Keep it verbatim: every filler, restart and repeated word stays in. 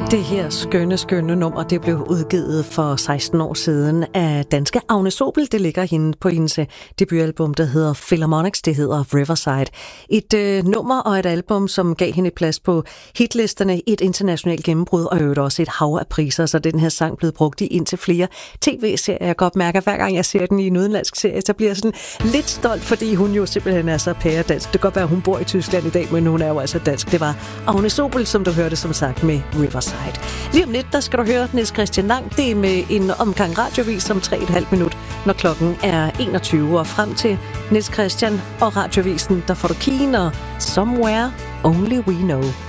Det her skønne, skønne nummer, det blev udgivet for seksten år siden af danske Agnes Obel. Det ligger hende på hendes debutalbum, der hedder Philharmonics. Det hedder Riverside. Et øh, nummer og et album, som gav hende plads på hitlisterne, et internationalt gennembrud og øvrigt også et hav af priser. Så den her sang blevet brugt i indtil flere tv-serier. Jeg kan godt mærke, at hver gang jeg ser den i en udenlandsk serie, så bliver jeg sådan lidt stolt, fordi hun jo simpelthen er så pæredansk. Det kan godt være, at hun bor i Tyskland i dag, men hun er jo altså dansk. Det var Agnes Obel, som du hørte som sagt med Riverside. Lige om lidt, der skal du høre Niels Christian Lang. Det er med en omgang radiovis om tre og et halvt minut, når klokken er enogtyve. Og frem til Niels Christian og radiovisen, der får du Keen og Somewhere Only We Know.